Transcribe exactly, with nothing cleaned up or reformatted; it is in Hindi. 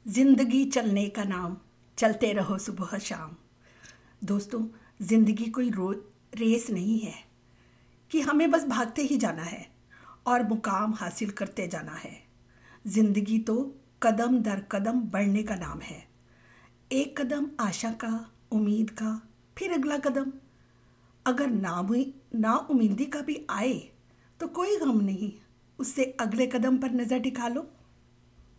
जिंदगी चलने का नाम, चलते रहो सुबह शाम। दोस्तों, जिंदगी कोई रो रेस नहीं है कि हमें बस भागते ही जाना है और मुकाम हासिल करते जाना है। जिंदगी तो कदम दर कदम बढ़ने का नाम है। एक कदम आशा का, उम्मीद का, फिर अगला कदम। अगर ना ना उम्मीदी का भी आए तो कोई गम नहीं, उससे अगले कदम पर नज़र टिका लो।